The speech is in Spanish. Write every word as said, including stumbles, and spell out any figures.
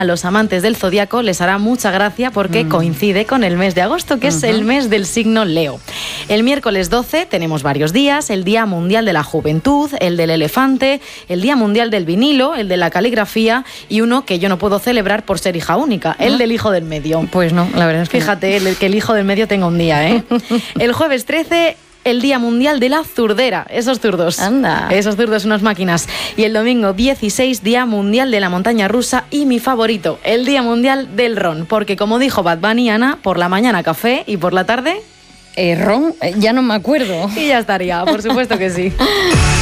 A los amantes del zodiaco les hará mucha gracia porque mm. coincide con el mes de agosto, que uh-huh. es el mes del signo Leo. El miércoles doce tenemos varios días: el Día Mundial de la Juventud, el del Elefante, el Día Mundial del Vinilo, el de la Caligrafía y uno que yo no puedo celebrar por ser hija única, el ¿Ah? del hijo del medio. Pues no, la verdad es que Fíjate, el, que el hijo del medio tenga un día, ¿eh? El jueves trece... el Día Mundial de la Zurdera, esos zurdos. Anda. Esos zurdos, unas máquinas. Y el domingo dieciséis, Día Mundial de la Montaña Rusa y mi favorito, el Día Mundial del Ron. Porque como dijo Bad Bunny, Ana, por la mañana café y por la tarde... Eh, ron, eh, ya no me acuerdo. Y ya estaría, por supuesto que sí.